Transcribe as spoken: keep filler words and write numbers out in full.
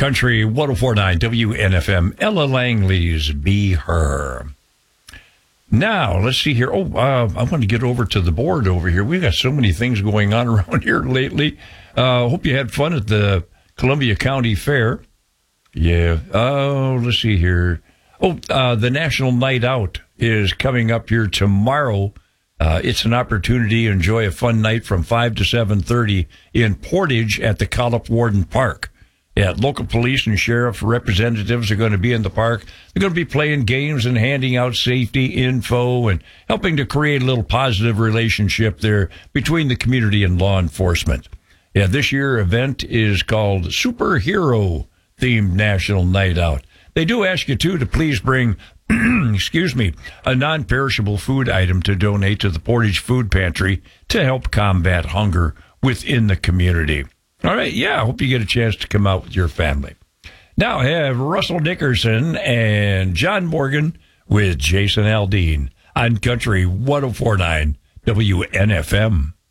Country one oh four point nine W N F M, Ella Langley's Be Her. Now, let's see here. Oh, uh, I want to get over to the board over here. We've got so many things going on around here lately. Uh, hope you had fun at the Columbia County Fair. Yeah. Oh, let's see here. Oh, uh, the National Night Out is coming up here tomorrow. Uh, it's an opportunity to enjoy a fun night from five to seven thirty in Portage at the Collip Warden Park. Yeah, local police and sheriff representatives are going to be in the park. They're going to be playing games and handing out safety info and helping to create a little positive relationship there between the community and law enforcement. Yeah, this year event is called Superhero Themed National Night Out. They do ask you, too, to please bring, excuse me, a non-perishable food item to donate to the Portage Food Pantry to help combat hunger within the community. All right, yeah, I hope you get a chance to come out with your family. Now I have Russell Dickerson and John Morgan with Jason Aldean on Country one oh four point nine W N F M.